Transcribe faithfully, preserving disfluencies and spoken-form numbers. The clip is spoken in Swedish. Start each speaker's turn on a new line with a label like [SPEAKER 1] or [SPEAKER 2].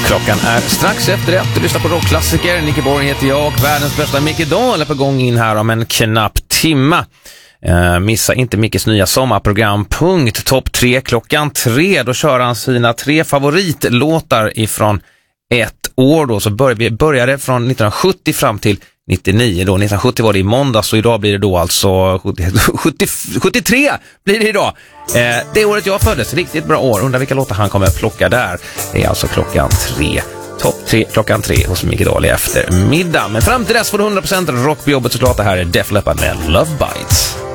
[SPEAKER 1] Klockan är strax efter ett. Du lyssnar på rockklassiker. Nicke Borg heter jag och världens bästa Micke Dahl är på gång in här om en knapp timma. Uh, missa inte Mickes nya sommarprogram Punkt Topp tre klockan tre. Då kör han sina tre favoritlåtar ifrån ett år då. Så bör, vi började från nittonhundrasjuttio fram till nittionio då. nittonhundrasjuttio var det i måndag, så idag blir det då alltså sjuttio, sjuttiotre blir det idag. Eh, det året jag föddes, riktigt bra år. Undrar vilka låtar han kommer att plocka där. Det är alltså klockan tre. Topp tre klockan tre hos Micke Dahl i eftermiddag. Men fram till dess får du hundra procent rock på jobbet såklart. Det här är Def Leppard med Love Bites.